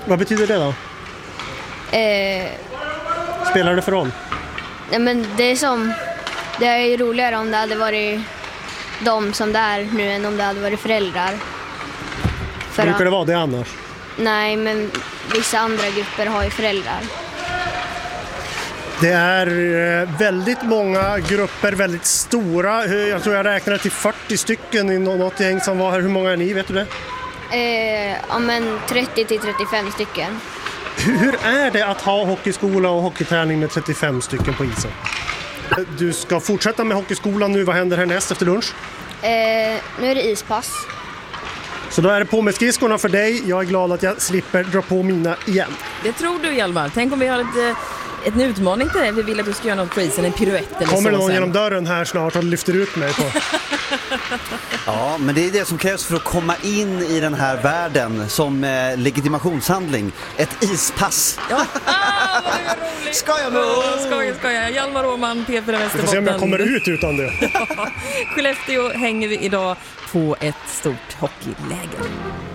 Vad betyder det då? Spelar det för roll? Nej, men det är ju roligare om det hade varit de som det är nu än om det hade varit föräldrar. Brukar det vara det annars? Nej, men vissa andra grupper har ju föräldrar. Det är väldigt många grupper, väldigt stora. Jag tror jag räknade till 40 stycken i något gäng som var här. Hur många är ni, vet du det? Ja, men 30 till 35 stycken. Hur är det att ha hockeyskola och hockeyträning med 35 stycken på isen? Du ska fortsätta med hockeyskolan nu. Vad händer härnäst efter lunch? Nu är det ispass. Så då är det på med skridskorna för dig. Jag är glad att jag slipper dra på mina igen. Det tror du, Hjalmar. Tänk om vi har en utmaning till dig. Vi vill att du ska göra något på isen, en piruett eller så. Kommer någon genom dörren här snart och lyfter ut mig på? Ja, men det är det som krävs för att komma in i den här världen som legitimationshandling. Ett ispass. Ja, vad roligt. Skoja. Hjalmar Åman, P4 Västerbotten. Vi får se om jag kommer ut utan det. Skellefteå hänger vi idag på ett stort hockeyläger.